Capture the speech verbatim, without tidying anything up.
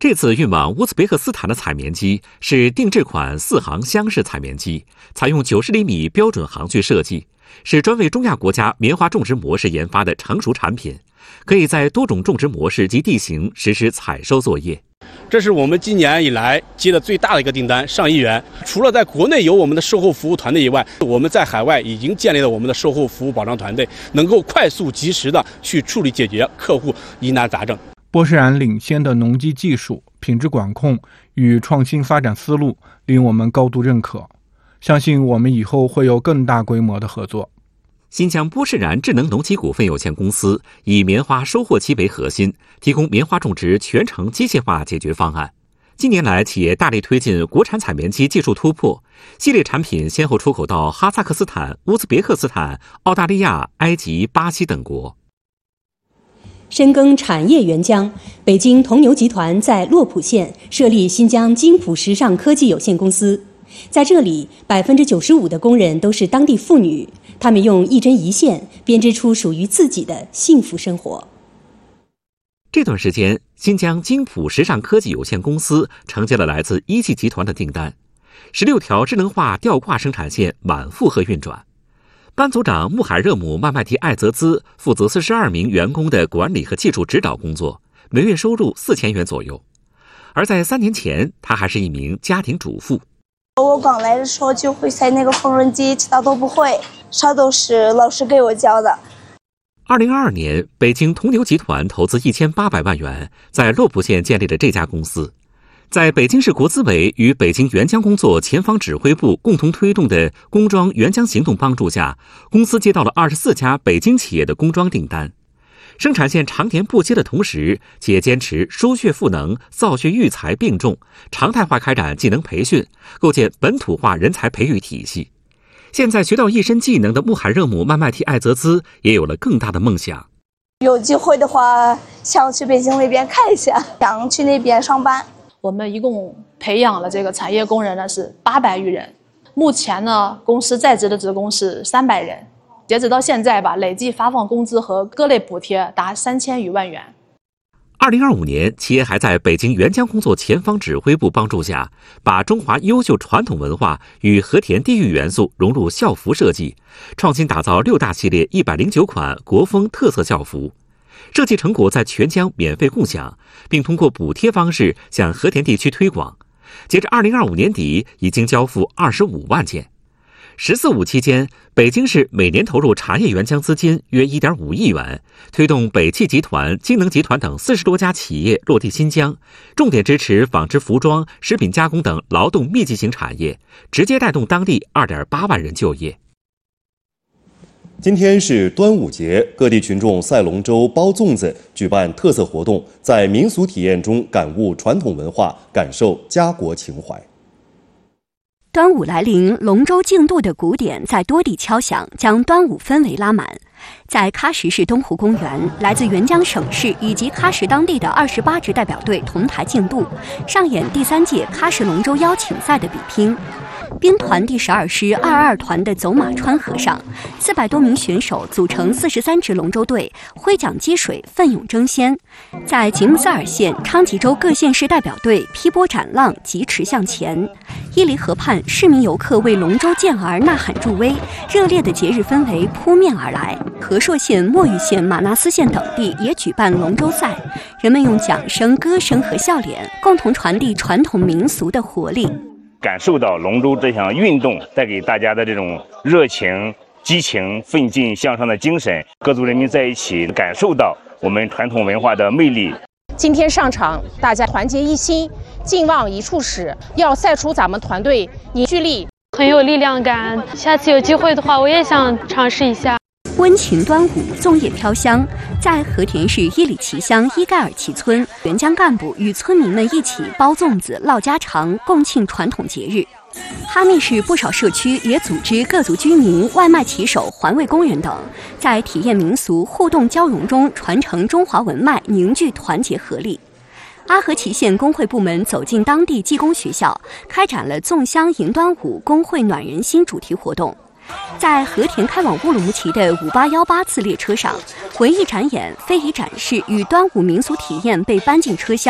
这次运往乌兹别克斯坦的采棉机是定制款四行箱式采棉机，采用九十厘米标准行距设计，是专为中亚国家棉花种植模式研发的成熟产品，可以在多种种植模式及地形实施采收作业。 这是我们今年以来接的最大的一个订单，上亿元。除了在国内有我们的售后服务团队以外，我们在海外已经建立了我们的售后服务保障团队，能够快速及时的去处理解决客户疑难杂症。 波士然领先的农机技术、品质管控与创新发展思路令我们高度认可，相信我们以后会有更大规模的合作。 新疆波士然智能农机股份有限公司以棉花收获期为核心，提供棉花种植全程机械化解决方案。近年来，企业大力推进国产采棉机技术突破，系列产品先后出口到哈萨克斯坦、乌兹别克斯坦、澳大利亚、埃及、巴西等国。 深耕产业援疆，北京铜牛集团在洛浦县设立新疆金普时尚科技有限公司。在这里，百分之九十五的工人都是当地妇女，她们用一针一线编织出属于自己的幸福生活。 这段时间，新疆金普时尚科技有限公司承接了来自一汽集团的订单，十六条智能化吊挂生产线满负荷运转。班组长穆罕热姆曼麦提艾泽兹负责四十二名员工的管理和技术指导工作，每月收入四千元左右。而在三年前，他还是一名家庭主妇。 我刚来的时候就会踩那个缝纫机，其他都不会，啥都是老师给我教的。 二零二二年，北京铜牛集团投资一千八百万元，在洛浦县建立了这家公司。在北京市国资委与北京援疆工作前方指挥部共同推动的工装援疆行动帮助下，公司接到了二十四家北京企业的工装订单。生产线常年不接的同时，企业坚持输血赋能、造血育才并重，常态化开展技能培训，构建本土化人才培育体系。现在学到一身技能的穆罕热姆曼麦提艾泽兹也有了更大的梦想。 有机会的话，想去北京那边看一下，想去那边上班。 我们一共培养了这个产业工人呢是八百余人，目前呢公司在职的职工是三百人，截止到现在吧，累计发放工资和各类补贴达三千余万元。 二零二五年，企业还在北京援疆工作前方指挥部帮助下，把中华优秀传统文化与和田地域元素融入校服设计，创新打造六大系列一百零九款国风特色校服。设计成果在全疆免费共享，并通过补贴方式向和田地区推广。截至二零二五年底，已经交付二十五万件。十四五期间，北京市每年投入产业援疆资金约一点五亿元，推动北汽集团、京能集团等四十多家企业落地新疆，重点支持纺织服装、食品加工等劳动密集型产业，直接带动当地二点八万人就业。 今天是端午节，各地群众赛龙舟、包粽子，举办特色活动，在民俗体验中感悟传统文化，感受家国情怀。 端午来临，龙舟竞渡的鼓点在多地敲响，将端午氛围拉满。在喀什市东湖公园，来自援疆省市以及喀什当地的二十八支代表队同台竞渡，上演第三届喀什龙舟邀请赛的比拼。兵团第十二师二二团的走马川河上，四百多名选手组成四十三支龙舟队，挥桨击水，奋勇争先。在吉木斯尔县、昌吉州各县市代表队劈波斩浪，疾驰向前。伊犁河畔，市民游客为龙舟健儿呐喊助威，热烈的节日氛围扑面而来。和硕县、墨玉县、马纳斯县等地也举办龙舟赛，人们用桨声、歌声和笑脸，共同传递传统民俗的活力。 感受到龙舟这项运动带给大家的这种热情、激情、奋进向上的精神，各族人民在一起感受到我们传统文化的魅力。 今天上场，大家团结一心，劲往一处使，要赛出咱们团队凝聚力， 很有力量感。下次有机会的话，我也想尝试一下。 温情端午，粽叶飘香。在和田市伊里旗乡伊盖尔旗村，援疆干部与村民们一起包粽子、唠家常，共庆传统节日。哈密市不少社区也组织各族居民、外卖骑手、环卫工人等，在体验民俗、互动交融中传承中华文脉，凝聚团结合力。阿合齐县工会部门走进当地技工学校，开展了粽香迎端午工会暖人心主题活动。在和田开往乌鲁木齐的五八一八次列车上，文艺展演、非遗展示与端午民俗体验被搬进车厢。